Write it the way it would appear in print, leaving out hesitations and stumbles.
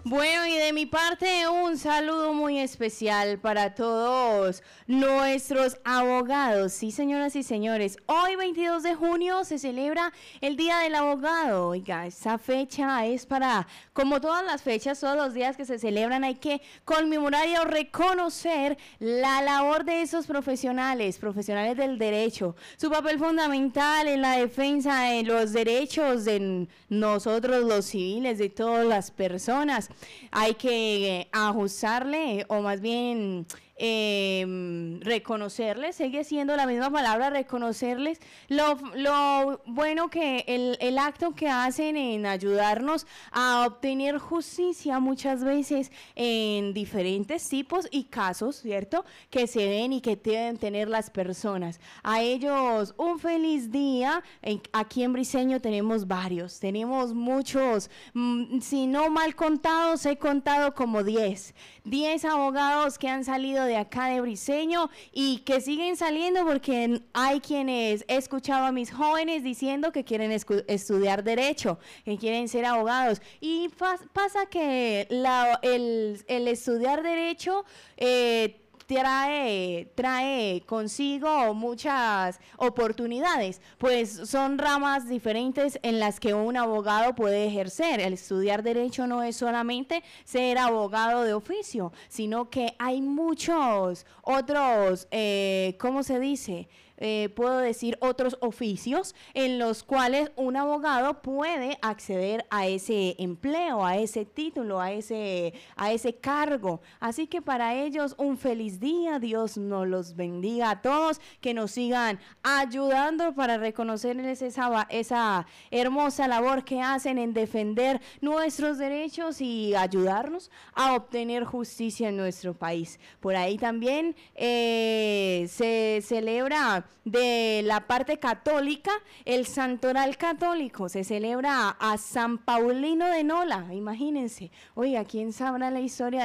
Bueno, y de mi parte un saludo muy especial para todos nuestros abogados. Sí, señoras y señores, hoy 22 de junio se celebra el Día del Abogado. Oiga, esa fecha es para, como todas las fechas, todos los días que se celebran, hay que conmemorar y reconocer la labor de esos profesionales del derecho, su papel fundamental en la defensa de los derechos de nosotros los civiles, de todas las personas. Hay que ajustarle, o más bien reconocerles, sigue siendo la misma palabra, reconocerles lo bueno que el acto que hacen en ayudarnos a obtener justicia muchas veces en diferentes tipos y casos, ¿cierto? Que se ven y que deben tener las personas. A ellos un feliz día. Aquí en Briceño tenemos varios, tenemos muchos, si no mal contados, he contado como 10 abogados que han salido de acá de Briceño y que siguen saliendo, porque hay quienes he escuchado a mis jóvenes diciendo que quieren estudiar derecho, que quieren ser abogados, y pasa que el estudiar derecho trae consigo muchas oportunidades, pues son ramas diferentes en las que un abogado puede ejercer. El estudiar derecho no es solamente ser abogado de oficio, sino que hay muchos otros, ¿cómo se dice? Puedo decir otros oficios en los cuales un abogado puede acceder a ese empleo, a ese título, a ese cargo. Así que para ellos un feliz día, Dios nos los bendiga a todos, que nos sigan ayudando para reconocerles esa hermosa labor que hacen en defender nuestros derechos y ayudarnos a obtener justicia en nuestro país. Por ahí también se celebra de la parte católica el Santoral Católico, se celebra a San Paulino de Nola, imagínense. Oiga, ¿quién sabrá la historia